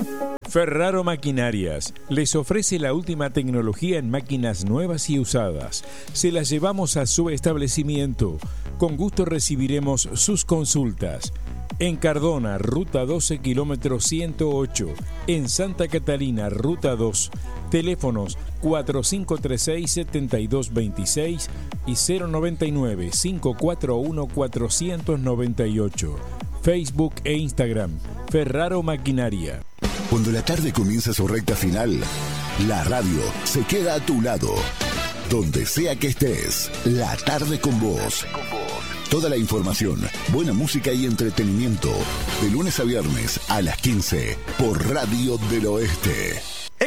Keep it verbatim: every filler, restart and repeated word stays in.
Ferraro Maquinarias les ofrece la última tecnología en máquinas nuevas y usadas. Se las llevamos a su establecimiento. Con gusto recibiremos sus consultas. En Cardona, Ruta doce, kilómetro ciento ocho. En Santa Catalina, Ruta dos. Teléfonos cuatro cinco tres seis, siete dos dos seis y cero noventa y nueve, cinco cuatro uno, cuatro nueve ocho. Facebook e Instagram, Ferraro Maquinaria. Cuando la tarde comienza su recta final, la radio se queda a tu lado. Donde sea que estés, la tarde con vos. Toda la información, buena música y entretenimiento, de lunes a viernes a las quince, por Radio del Oeste.